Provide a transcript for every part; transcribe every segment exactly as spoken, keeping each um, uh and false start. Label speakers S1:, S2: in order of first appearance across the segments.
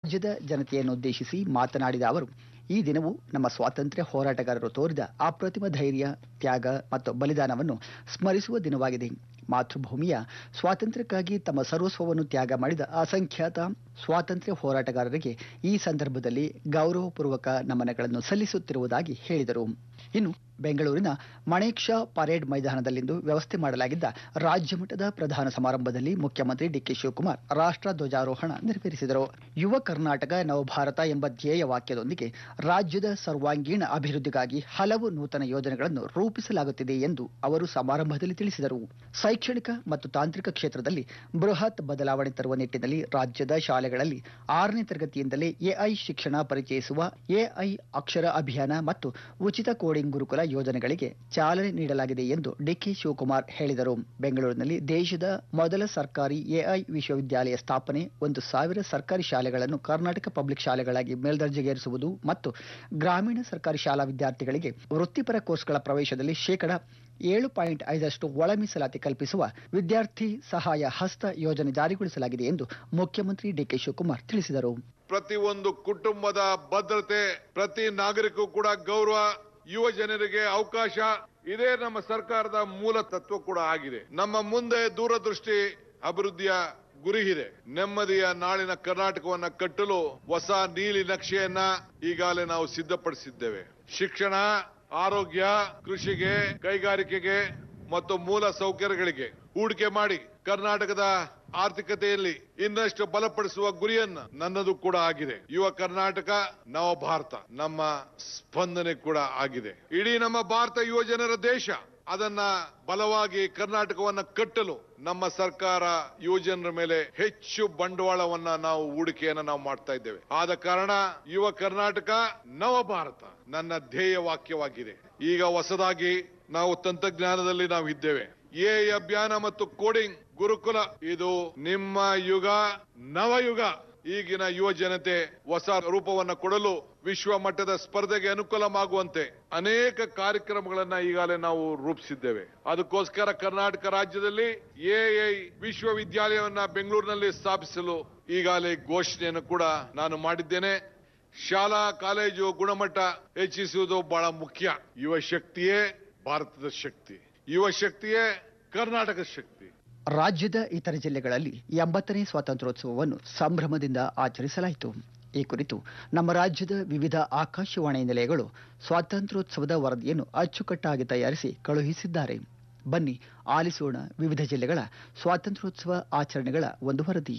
S1: ರಾಜ್ಯದ ಜನತೆಯನ್ನುದ್ದೇಶಿಸಿ ಮಾತನಾಡಿದ ಅವರು, ಈ ದಿನವು ನಮ್ಮ ಸ್ವಾತಂತ್ರ್ಯ ಹೋರಾಟಗಾರರು ತೋರಿದ ಅಪ್ರತಿಮ ಧೈರ್ಯ, ತ್ಯಾಗ ಮತ್ತು ಬಲಿದಾನವನ್ನು ಸ್ಮರಿಸುವ ದಿನವಾಗಿದೆ. ಮಾತೃಭೂಮಿಯ ಸ್ವಾತಂತ್ರ್ಯಕ್ಕಾಗಿ ತಮ್ಮ ಸರ್ವಸ್ವವನ್ನು ತ್ಯಾಗ ಮಾಡಿದ ಅಸಂಖ್ಯಾತ ಸ್ವಾತಂತ್ರ್ಯ ಹೋರಾಟಗಾರರಿಗೆ ಈ ಸಂದರ್ಭದಲ್ಲಿ ಗೌರವಪೂರ್ವಕ ನಮನಗಳನ್ನು ಸಲ್ಲಿಸುತ್ತಿರುವುದಾಗಿ ಹೇಳಿದರು. ಇನ್ನು ಬೆಂಗಳೂರಿನ ಮಣೇಕ್ ಶಾ ಪರೇಡ್ ಮೈದಾನದಲ್ಲಿಂದು ವ್ಯವಸ್ಥೆ ಮಾಡಲಾಗಿದ್ದ ರಾಜ್ಯ ಮಟ್ಟದ ಪ್ರಧಾನ ಸಮಾರಂಭದಲ್ಲಿ ಮುಖ್ಯಮಂತ್ರಿ ಡಿಕೆ ಶಿವಕುಮಾರ್ ರಾಷ್ಟ್ರ ಧ್ವಜಾರೋಹಣ ನೆರವೇರಿಸಿದರು. ಯುವ ಕರ್ನಾಟಕ ನವಭಾರತ ಎಂಬ ಧ್ಯೇಯ ವಾಕ್ಯದೊಂದಿಗೆ ರಾಜ್ಯದ ಸರ್ವಾಂಗೀಣ ಅಭಿವೃದ್ಧಿಗಾಗಿ ಹಲವು ನೂತನ ಯೋಜನೆಗಳನ್ನು ರೂಪಿಸಲಾಗುತ್ತಿದೆ ಎಂದು ಅವರು ಸಮಾರಂಭದಲ್ಲಿ ತಿಳಿಸಿದರು. ಶೈಕ್ಷಣಿಕ ಮತ್ತು ತಾಂತ್ರಿಕ ಕ್ಷೇತ್ರದಲ್ಲಿ ಬೃಹತ್ ಬದಲಾವಣೆ ತರುವ ನಿಟ್ಟಿನಲ್ಲಿ ರಾಜ್ಯದ ಶಾಲೆಗಳಲ್ಲಿ ಆರನೇ ತರಗತಿಯಿಂದಲೇ ಎಐ ಶಿಕ್ಷಣ ಪರಿಚಯಿಸುವ ಎಐ ಅಕ್ಷರ ಅಭಿಯಾನ ಮತ್ತು ಉಚಿತ ಕೋಡಿಂಗ್ ಗುರುಕುಲ ಯೋಜನೆಗಳಿಗೆ ಚಾಲನೆ ನೀಡಲಾಗಿದೆ ಎಂದು ಡಿಕೆ ಶಿವಕುಮಾರ್ ಹೇಳಿದರು. ಬೆಂಗಳೂರಿನಲ್ಲಿ ದೇಶದ ಮೊದಲ ಸರ್ಕಾರಿ ಎಐ ವಿಶ್ವವಿದ್ಯಾಲಯ ಸ್ಥಾಪನೆ, ಒಂದು ಸಾವಿರ ಸರ್ಕಾರಿ ಶಾಲೆಗಳನ್ನು ಕರ್ನಾಟಕ ಪಬ್ಲಿಕ್ ಶಾಲೆಗಳಾಗಿ ಮೇಲ್ದರ್ಜೆಗೇರಿಸುವುದು ಮತ್ತು ಗ್ರಾಮೀಣ ಸರ್ಕಾರಿ ಶಾಲಾ ವಿದ್ಯಾರ್ಥಿಗಳಿಗೆ ವೃತ್ತಿಪರ ಕೋರ್ಸ್ಗಳ ಪ್ರವೇಶದಲ್ಲಿ ಶೇಕಡ ಏಳು ಪಾಯಿಂಟ್ ಐದರಷ್ಟು ಒಳ ಮೀಸಲಾತಿ ಕಲ್ಪಿಸುವ ವಿದ್ಯಾರ್ಥಿ ಸಹಾಯ ಹಸ್ತ ಯೋಜನೆ ಜಾರಿಗೊಳಿಸಲಾಗಿದೆ ಎಂದು ಮುಖ್ಯಮಂತ್ರಿ ಡಿಕೆ ಶಿವಕುಮಾರ್ ತಿಳಿಸಿದರು.
S2: ಪ್ರತಿ ಒಂದು ಕುಟುಂಬದ ಭದ್ರತೆ, ಪ್ರತಿ ನಾಗರಿಕೂ ಕೂಡ ಗೌರವ, ಯುವ ಜನರಿಗೆ ಅವಕಾಶ, ಇದೇ ನಮ್ಮ ಸರ್ಕಾರದ ಮೂಲ ತತ್ವ ಕೂಡ ಆಗಿದೆ. ನಮ್ಮ ಮುಂದೆ ದೂರದೃಷ್ಟಿ, ಅಭಿವೃದ್ಧಿಯ ಗುರಿ ಇದೆ. ನೆಮ್ಮದಿಯ ನಾಳಿನ ಕರ್ನಾಟಕವನ್ನ ಕಟ್ಟಲು ಹೊಸ ನೀಲಿ ನಕ್ಷೆಯನ್ನ ಈಗಾಗಲೇ ನಾವು ಸಿದ್ಧಪಡಿಸಿದ್ದೇವೆ. ಶಿಕ್ಷಣ, ಆರೋಗ್ಯ, ಕೃಷಿಗೆ, ಕೈಗಾರಿಕೆಗೆ ಮತ್ತು ಮೂಲ ಸೌಕರ್ಯಗಳಿಗೆ ಹೂಡಿಕೆ ಮಾಡಿ ಕರ್ನಾಟಕದ ಆರ್ಥಿಕತೆಯಲ್ಲಿ ಇನ್ನಷ್ಟು ಬಲಪಡಿಸುವ ಗುರಿಯನ್ನ ನನ್ನದು ಕೂಡ ಆಗಿದೆ. ಯುವ ಕರ್ನಾಟಕ ನವ ಭಾರತ ನಮ್ಮ ಸ್ಪಂದನೆ ಕೂಡ ಆಗಿದೆ. ಇಡೀ ನಮ್ಮ ಭಾರತ ಯುವ ಜನರ ದೇಶ. ಅದನ್ನ ಬಲವಾಗಿ ಕರ್ನಾಟಕವನ್ನ ಕಟ್ಟಲು ನಮ್ಮ ಸರ್ಕಾರ ಯುವ ಜನರ ಮೇಲೆ ಹೆಚ್ಚು ಬಂಡವಾಳವನ್ನ ನಾವು ಹೂಡಿಕೆಯನ್ನ ನಾವು ಮಾಡ್ತಾ ಇದ್ದೇವೆ. ಆದ ಕಾರಣ ಯುವ ಕರ್ನಾಟಕ ನವ ಭಾರತ ನನ್ನ ಧ್ಯೇಯ ವಾಕ್ಯವಾಗಿದೆ. ಈಗ ಹೊಸದಾಗಿ ನಾವು ತಂತ್ರಜ್ಞಾನದಲ್ಲಿ ನಾವು ಇದ್ದೇವೆ. ಎ ಅಭಿಯಾನ ಮತ್ತು ಕೋಡಿಂಗ್ ಗುರುಕುಲ, ಇದು ನಿಮ್ಮ ಯುಗ, ನವಯುಗ. ಈಗಿನ ಯುವ ಜನತೆ ಹೊಸ ರೂಪವನ್ನು ಕೊಡಲು ವಿಶ್ವ ಮಟ್ಟದ ಸ್ಪರ್ಧೆಗೆ ಅನುಕೂಲವಾಗುವಂತೆ ಅನೇಕ ಕಾರ್ಯಕ್ರಮಗಳನ್ನ ಈಗಾಗಲೇ ನಾವು ರೂಪಿಸಿದ್ದೇವೆ. ಅದಕ್ಕೋಸ್ಕರ ಕರ್ನಾಟಕ ರಾಜ್ಯದಲ್ಲಿ ಎಐ ವಿಶ್ವವಿದ್ಯಾಲಯವನ್ನ ಬೆಂಗಳೂರಿನಲ್ಲಿ ಸ್ಥಾಪಿಸಲು ಈಗಾಗಲೇ ಘೋಷಣೆಯನ್ನು ಕೂಡ ನಾನು ಮಾಡಿದ್ದೇನೆ. ಶಾಲಾ ಕಾಲೇಜು ಗುಣಮಟ್ಟ ಹೆಚ್ಚಿಸುವುದು ಬಹಳ ಮುಖ್ಯ. ಯುವ ಶಕ್ತಿಯೇ ಭಾರತದ ಶಕ್ತಿ, ಯುವ ಶಕ್ತಿಯೇ ಕರ್ನಾಟಕದ ಶಕ್ತಿ.
S1: ರಾಜ್ಯದ ಇತರ ಜಿಲ್ಲೆಗಳಲ್ಲಿ ಎಂಬತ್ತನೇ ಸ್ವಾತಂತ್ರ್ಯೋತ್ಸವವನ್ನು ಸಂಭ್ರಮದಿಂದ ಆಚರಿಸಲಾಯಿತು. ಈ ಕುರಿತು ನಮ್ಮ ರಾಜ್ಯದ ವಿವಿಧ ಆಕಾಶವಾಣಿ ನಿಲಯಗಳು ಸ್ವಾತಂತ್ರ್ಯೋತ್ಸವದ ವರದಿಯನ್ನು ಅಚ್ಚುಕಟ್ಟಾಗಿ ತಯಾರಿಸಿ ಕಳುಹಿಸಿದ್ದಾರೆ. ಬನ್ನಿ ಆಲಿಸೋಣ ವಿವಿಧ ಜಿಲ್ಲೆಗಳ ಸ್ವಾತಂತ್ರ್ಯೋತ್ಸವ ಆಚರಣೆಗಳ ಒಂದು ವರದಿ.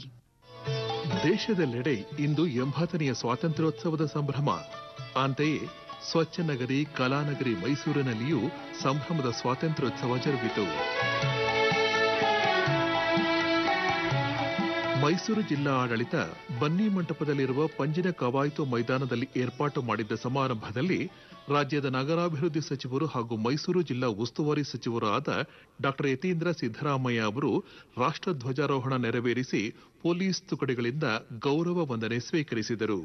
S3: ದೇಶದೆಲ್ಲೆಡೆ ಇಂದು ಎಂಬತ್ತನೆಯ ಸ್ವಾತಂತ್ರ್ಯೋತ್ಸವದ ಸಂಭ್ರಮ. ಅಂತೆಯೇ ಸ್ವಚ್ಛ ನಗರಿ ಕಲಾನಗರಿ ಮೈಸೂರಿನಲ್ಲಿಯೂ ಸಂಭ್ರಮದ ಸ್ವಾತಂತ್ರ್ಯೋತ್ಸವ ಜರುಗಿತು. ಮೈಸೂರು ಜಿಲ್ಲಾ ಆಡಳಿತ ಬನ್ನಿ ಮಂಟಪದಲ್ಲಿರುವ ಪಂಜಿನ ಕವಾಯತು ಮೈದಾನದಲ್ಲಿ ಏರ್ಪಾಟು ಮಾಡಿದ್ದ ಸಮಾರಂಭದಲ್ಲಿ ರಾಜ್ಯದ ನಗರಾಭಿವೃದ್ಧಿ ಸಚಿವರು ಹಾಗೂ ಮೈಸೂರು ಜಿಲ್ಲಾ ಉಸ್ತುವಾರಿ ಸಚಿವರೂ ಆದ ಡಾ ಯತೀಂದ್ರ ಸಿದ್ದರಾಮಯ್ಯ ಅವರು ರಾಷ್ಟ್ರ ಧ್ವಜಾರೋಹಣ ನೆರವೇರಿಸಿ ಪೊಲೀಸ್ ತುಕಡಿಗಳಿಂದ ಗೌರವ ವಂದನೆ ಸ್ವೀಕರಿಸಿದರು.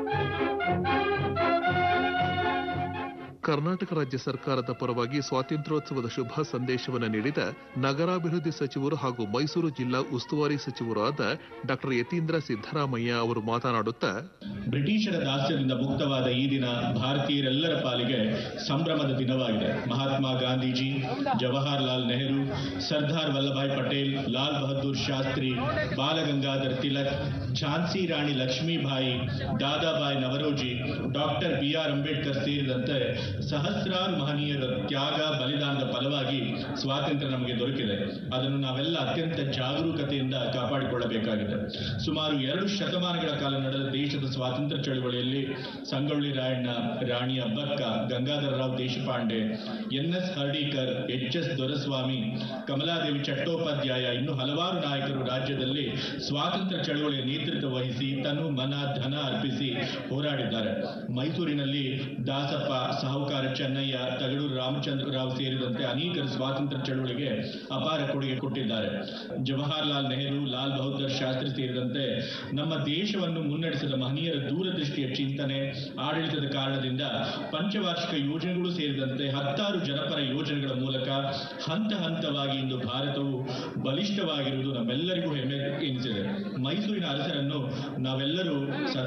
S3: ಕರ್ನಾಟಕ ರಾಜ್ಯ ಸರ್ಕಾರದ ಪರವಾಗಿ ಸ್ವಾತಂತ್ರ್ಯೋತ್ಸವದ ಶುಭ ಸಂದೇಶವನ್ನು ನೀಡಿದ ನಗರಾಭಿವೃದ್ಧಿ ಸಚಿವರು ಹಾಗೂ ಮೈಸೂರು ಜಿಲ್ಲಾ ಉಸ್ತುವಾರಿ ಸಚಿವರೂ ಆದ ಡಾ ಯತೀಂದ್ರ ಸಿದ್ದರಾಮಯ್ಯ ಅವರು ಮಾತನಾಡುತ್ತಾ,
S4: ಬ್ರಿಟಿಷರ ದಾಸ್ಯದಿಂದ ಮುಕ್ತವಾದ ಈ ದಿನ ಭಾರತೀಯರೆಲ್ಲರ ಪಾಲಿಗೆ ಸಂಭ್ರಮದ ದಿನವಾಗಿದೆ. Mahatma Gandhiji, Jawaharlal Nehru, Sardar Vallabhbhai Patel, Lal Bahadur Shastri, Balgangadhar Tilak, Jhansi Rani Lakshmibai, Dadabhai Naoroji, doctor B R Ambedkar ಸೇರಿದಂತೆ ಸಹಸ್ರಾರು ಮಹನೀಯರ ತ್ಯಾಗ ಬಲಿದಾನದ ಫಲವಾಗಿ ಸ್ವಾತಂತ್ರ್ಯ ನಮಗೆ ದೊರಕಿದೆ. ಅದನ್ನು ನಾವೆಲ್ಲ ಅತ್ಯಂತ ಜಾಗರೂಕತೆಯಿಂದ ಕಾಪಾಡಿಕೊಳ್ಳಬೇಕಾಗಿದೆ. ಸುಮಾರು ಎರಡು ಶತಮಾನಗಳ ಕಾಲ ನಡೆದ ದೇಶದ ಸ್ವಾತಂತ್ರ್ಯ ಚಳವಳಿಯಲ್ಲಿ Sangolli Rayanna, Rani Abbakka, Gangadhar Rao Deshpande, N S Hardikar, H S Doreswamy, Kamaladevi Chattopadhyay ಇನ್ನು ಹಲವಾರು ನಾಯಕರು ರಾಜ್ಯದಲ್ಲಿ ಸ್ವಾತಂತ್ರ್ಯ ಚಳವಳಿಯ ನೇತೃತ್ವ ವಹಿಸಿ ತನು ಮನ ಧನ ಅರ್ಪಿಸಿ ಹೋರಾಡಿದ್ದಾರೆ. ಮೈಸೂರಿನಲ್ಲಿ ದಾಸಪ್ಪ, ಸಾಹುಕಾರ ಚೆನ್ನಯ್ಯ, ತಗಡೂರು ರಾಮಚಂದ್ರ ರಾವ್ ಸೇರಿದಂತೆ ಅನೇಕರು ಸ್ವಾತಂತ್ರ್ಯ ಚಳವಳಿಗೆ ಅಪಾರ ಕೊಡುಗೆ ಕೊಟ್ಟಿದ್ದಾರೆ. ಜವಾಹರಲಾಲ್ ನೆಹರು, ಲಾಲ್ ಬಹದ್ದೂರ್ ಶಾಸ್ತ್ರಿ ಸೇರಿದಂತೆ ನಮ್ಮ ದೇಶವನ್ನು ಮುನ್ನಡೆಸಿದ ಮಹನೀಯರ ದೂರದೃಷ್ಟಿಯ ಚಿಂತನೆ, ಆಡಳಿತದ ಕಾರಣದಿಂದ ಪಂಚವಾರ್ಷಿಕ ಯೋಜನೆಗಳು ಸೇರಿದಂತೆ ಹತ್ತಾರು ಜನಪರ ಯೋಜನೆಗಳ ಮೂಲಕ ಹಂತ ಹಂತವಾಗಿ ಇಂದು ಭಾರತವು ಬಲಿಷ್ಠವಾಗಿರುವುದು ನಮ್ಮೆಲ್ಲರಿಗೂ ಹೆಮ್ಮೆ ಎನಿಸಿದೆ. ಮೈಸೂರಿನ ಅರಸರನ್ನು ನಾವೆಲ್ಲರೂ